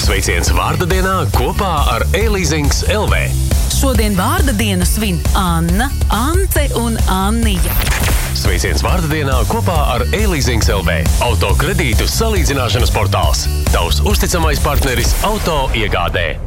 Sveiciens vārda dienā kopā ar e-leasings LV. Šodien vārda dienu svin Anna, Ance un Annija. Sveiciens vārda dienā kopā ar e-leasings LV. Auto kredītu salīdzināšanas portāls. Tavs uzticamais partneris auto iegādē.